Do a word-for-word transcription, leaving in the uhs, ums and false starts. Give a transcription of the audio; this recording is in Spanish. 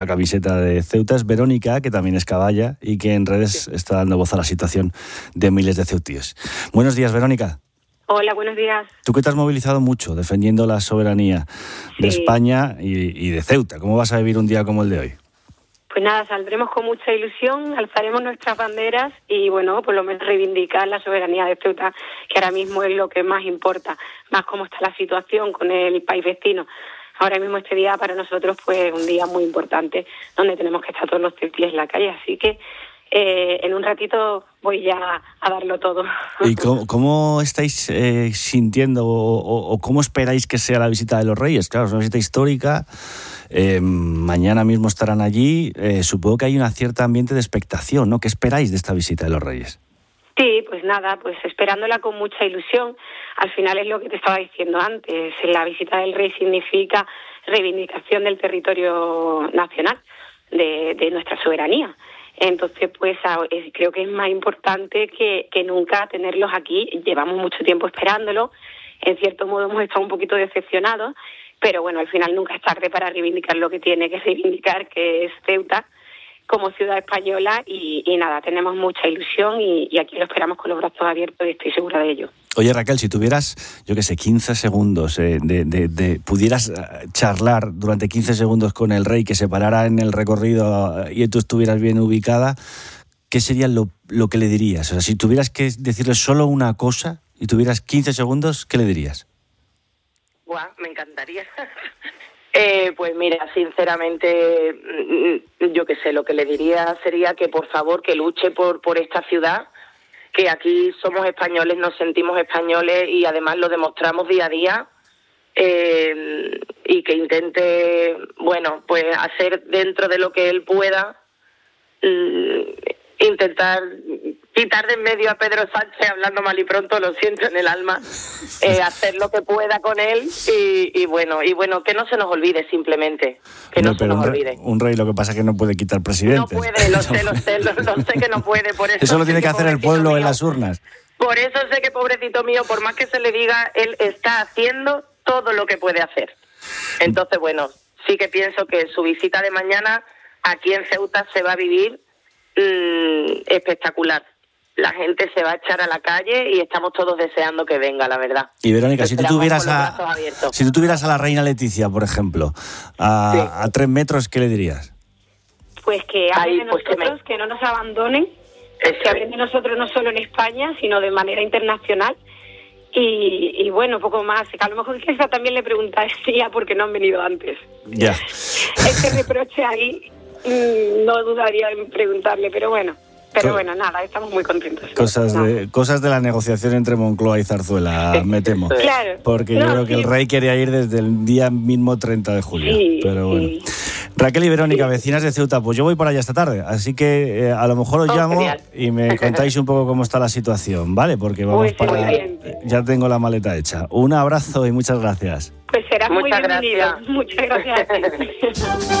La camiseta de Ceuta es Verónica, que también es caballa y que en redes está dando voz a la situación de miles de ceutíes. Buenos días, Verónica. Hola, buenos días. Tú que te has movilizado mucho defendiendo la soberanía sí. de España y, y de Ceuta, ¿cómo vas a vivir un día como el de hoy? Pues nada, saldremos con mucha ilusión, alzaremos nuestras banderas y, bueno, por lo menos reivindicar la soberanía de Ceuta, que ahora mismo es lo que más importa, más cómo está la situación con el país vecino. Ahora mismo este día para nosotros pues es un día muy importante, donde tenemos que estar todos los ceutíes en la calle, así que eh, en un ratito voy ya a darlo todo. ¿Y cómo, cómo estáis eh, sintiendo o, o, o cómo esperáis que sea la visita de los Reyes? Claro, es una visita histórica, eh, mañana mismo estarán allí, eh, supongo que hay un cierto ambiente de expectación, ¿no? ¿Qué esperáis de esta visita de los Reyes? Sí, pues nada, pues esperándola con mucha ilusión. Al final es lo que te estaba diciendo antes, la visita del rey significa reivindicación del territorio nacional, de, de nuestra soberanía. Entonces, pues creo que es más importante que, que nunca tenerlos aquí. Llevamos mucho tiempo esperándolo, en cierto modo hemos estado un poquito decepcionados, pero bueno, al final nunca es tarde para reivindicar lo que tiene que reivindicar, que es Ceuta como ciudad española y, y nada, tenemos mucha ilusión y, y aquí lo esperamos con los brazos abiertos y estoy segura de ello. Oye, Raquel, si tuvieras, yo qué sé, quince segundos, eh, de, de, de pudieras charlar durante quince segundos con el rey, que se parara en el recorrido y tú estuvieras bien ubicada, ¿qué sería lo, lo que le dirías? O sea, si tuvieras que decirle solo una cosa y tuvieras quince segundos, ¿qué le dirías? Guau, me encantaría. Eh, pues mira, sinceramente, yo qué sé, lo que le diría sería que por favor que luche por, por esta ciudad, que aquí somos españoles, nos sentimos españoles y además lo demostramos día a día, eh, y que intente, bueno, pues hacer dentro de lo que él pueda, eh, intentar quitar de en medio a Pedro Sánchez, hablando mal y pronto, lo siento en el alma, eh, hacer lo que pueda con él y, y bueno, y bueno, que no se nos olvide simplemente, que no, no se nos un olvide. Rey, un rey lo que pasa es que no puede quitar presidentes. No puede, lo sé, lo sé, lo, lo sé que no puede, por eso. Eso lo tiene que hacer el pueblo mío, en las urnas. Por eso sé que pobrecito mío, por más que se le diga, él está haciendo todo lo que puede hacer. Entonces, bueno, sí que pienso que su visita de mañana aquí en Ceuta se va a vivir mmm, espectacular. La gente se va a echar a la calle y estamos todos deseando que venga, la verdad. Y Verónica, si tú tuvieras a si tú tuvieras a la reina Leticia, por ejemplo, a, sí. a tres metros, ¿qué le dirías? Pues que hablen de pues nosotros, que, me... que no nos abandonen, Eso. que hablen de nosotros no solo en España, sino de manera internacional. Y, y bueno, poco más. Que a lo mejor quizá también le preguntaría por qué no han venido antes. Ya. Este reproche ahí mmm, no dudaría en preguntarle, pero bueno. Pero bueno, nada, estamos muy contentos. Cosas de, cosas de la negociación entre Moncloa y Zarzuela, me temo. Claro. Porque no, yo creo sí. que el rey quería ir desde el día mismo treinta de julio. Sí, pero bueno. Sí. Raquel y Verónica, sí. vecinas de Ceuta, pues yo voy para allá esta tarde. Así que eh, a lo mejor os oh, llamo genial. y me contáis un poco cómo está la situación, ¿vale? Porque vamos muy para... Bien. Ya tengo la maleta hecha. Un abrazo y muchas gracias. Pues serás muy Muchas bienvenido. Gracias. Muchas gracias a ti.